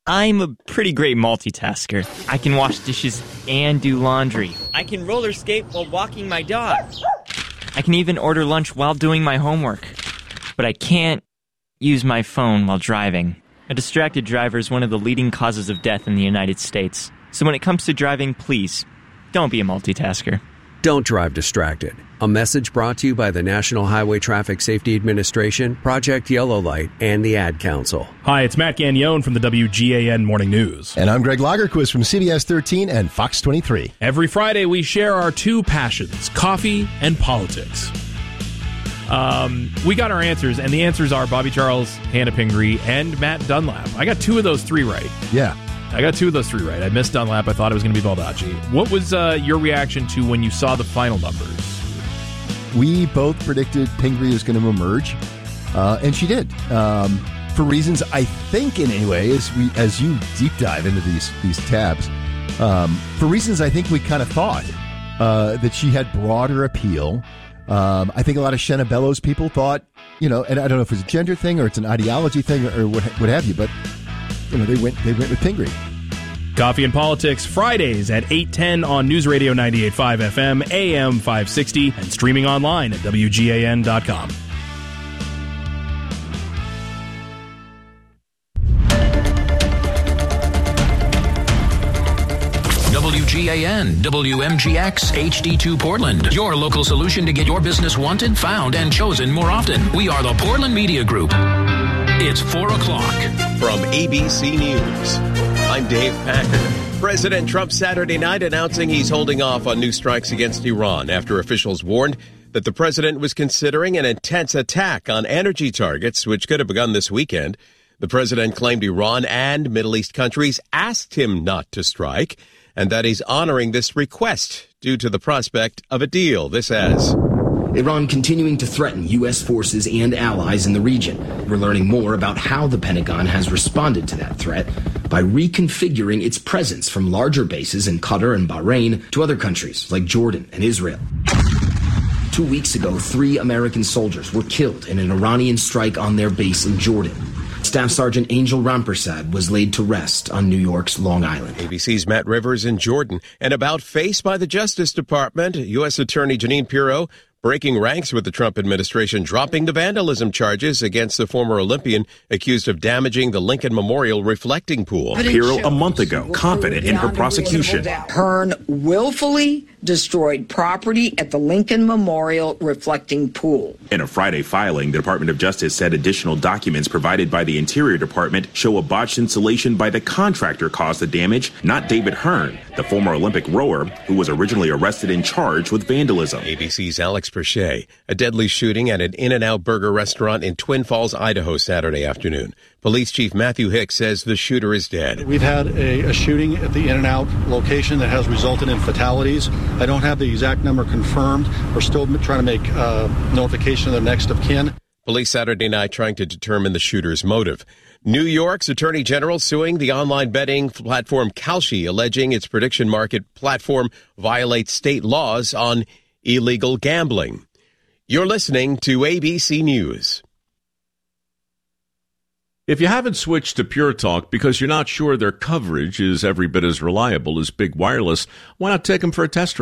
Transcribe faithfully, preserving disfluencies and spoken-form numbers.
I'm a pretty great multitasker. I can wash dishes and do laundry. I can roller skate while walking my dog. I can even order lunch while doing my homework. But I can't use my phone while driving. A distracted driver is one of the leading causes of death in the United States. So when it comes to driving, please, don't be a multitasker. Don't drive distracted. A message brought to you by the National Highway Traffic Safety Administration, Project Yellow Light, and the Ad Council. Hi, it's Matt Gagnon from the W G A N Morning News. And I'm Greg Lagerquist from C B S thirteen and Fox twenty-three. Every Friday, we share our two passions, coffee and politics. Um, we got our answers, and the answers are Bobby Charles, Hannah Pingree, and Matt Dunlap. I got two of those three right. Yeah. I got two of those three right. I missed Dunlap. I thought it was going to be Baldacci. What was uh, your reaction to when you saw the final numbers? We both predicted Pingree was going to emerge, uh, and she did. Um, for reasons I think, in any way, as we as you deep dive into these these tabs, um, for reasons I think we kind of thought uh, that she had broader appeal. Um, I think a lot of Shenna Bellows people thought, you know, and I don't know if it's a gender thing or it's an ideology thing or, or what, what have you, but you know, they went they went with Pingree. Coffee and Politics, Fridays at eight ten on News Radio ninety-eight point five F M, A M five sixty, and streaming online at W G A N dot com. W G A N, W M G X, H D two Portland. Your local solution to get your business wanted, found, and chosen more often. We are the Portland Media Group. It's four o'clock. From A B C News, I'm Dave Packer. President Trump Saturday night announcing he's holding off on new strikes against Iran after officials warned that the president was considering an intense attack on energy targets, which could have begun this weekend. The president claimed Iran and Middle East countries asked him not to strike, and that he's honoring this request due to the prospect of a deal. This as Iran continuing to threaten U S forces and allies in the region. We're learning more about how the Pentagon has responded to that threat by reconfiguring its presence from larger bases in Qatar and Bahrain to other countries like Jordan and Israel. Two weeks ago, three American soldiers were killed in an Iranian strike on their base in Jordan. Staff Sergeant Angel Rampersad was laid to rest on New York's Long Island. A B C's Matt Rivers in Jordan. And about face by the Justice Department, U S Attorney Jeanine Pirro breaking ranks with the Trump administration, dropping the vandalism charges against the former Olympian accused of damaging the Lincoln Memorial reflecting pool. Pirro a month ago, confident in her prosecution. Hearn willfully destroyed property at the Lincoln Memorial reflecting pool. In a Friday filing, the Department of Justice said additional documents provided by the Interior Department show a botched installation by the contractor caused the damage, not David Hearn, the former Olympic rower who was originally arrested and charged with vandalism. A B C's Alex Perche. A deadly shooting at an In-N-Out Burger restaurant in Twin Falls, Idaho, Saturday afternoon. Police Chief Matthew Hicks says the shooter is dead. We've had a, a shooting at the In-N-Out location that has resulted in fatalities. I don't have the exact number confirmed. We're still trying to make uh, notification of the next of kin. Police Saturday night trying to determine the shooter's motive. New York's Attorney General suing the online betting platform Kalshi, alleging its prediction market platform violates state laws on illegal gambling. You're listening to A B C News. If you haven't switched to Pure Talk because you're not sure their coverage is every bit as reliable as Big Wireless, why not take them for a test drive?